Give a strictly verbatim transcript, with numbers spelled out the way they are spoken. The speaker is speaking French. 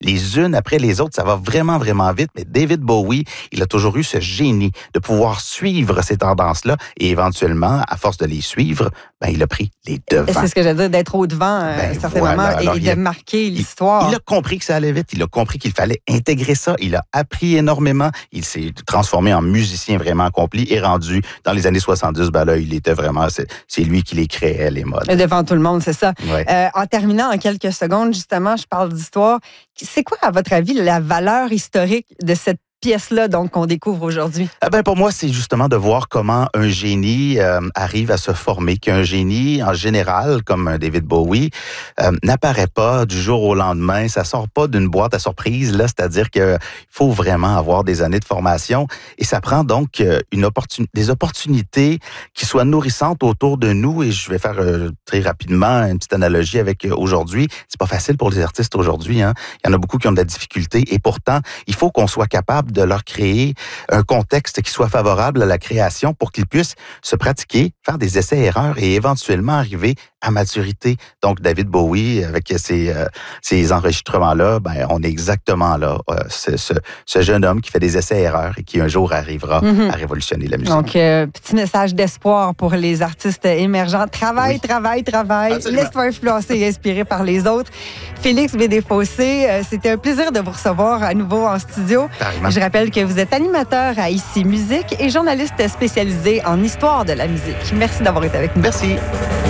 les unes après les autres. Ça va vraiment, vraiment vite. Mais David Bowie, il a toujours eu ce génie de pouvoir suivre ces tendances-là et éventuellement, à force de les suivre, ben, il a pris les devants. C'est ce que j'allais dire, d'être au devant, euh, Ben, certainement, voilà. Alors, et il de a- marquer Il, l'histoire. il a compris que ça allait vite. Il a compris qu'il fallait intégrer ça. Il a appris énormément. Il s'est transformé en musicien vraiment accompli et rendu dans les années soixante-dix. Ben là, il était vraiment, c'est, c'est lui qui les créait, les modes. Devant tout le monde, c'est ça. Ouais. Euh, en terminant en quelques secondes, justement, je parle d'histoire. C'est quoi, à votre avis, la valeur historique de cette pièce-là, donc, qu'on découvre aujourd'hui? Ah ben pour moi, c'est justement de voir comment un génie euh, arrive à se former, qu'un génie, en général, comme un David Bowie, euh, n'apparaît pas du jour au lendemain. Ça sort pas d'une boîte à surprise, là. C'est-à-dire qu'il faut vraiment avoir des années de formation et ça prend donc une opportun- des opportunités qui soient nourrissantes autour de nous. Et je vais faire euh, très rapidement une petite analogie avec euh, aujourd'hui. C'est pas facile pour les artistes aujourd'hui, hein. Il y en a beaucoup qui ont de la difficulté et pourtant, il faut qu'on soit capable de leur créer un contexte qui soit favorable à la création pour qu'ils puissent se pratiquer, faire des essais-erreurs et éventuellement arriver à maturité. Donc, David Bowie, avec ces, euh, ces enregistrements-là, ben, on est exactement là. Euh, ce, ce, ce jeune homme qui fait des essais-erreurs et qui un jour arrivera Mm-hmm. à révolutionner la musique. Donc, euh, petit message d'espoir pour les artistes émergents. Travaille, Oui. travaille, travaille. Absolument. Laisse-toi influencer et inspirer par les autres. Félix Bédéfossé, euh, c'était un plaisir de vous recevoir à nouveau en studio. Carrément. Je rappelle que vous êtes animateur à Ici Musique et journaliste spécialisé en histoire de la musique. Merci d'avoir été avec nous. Merci.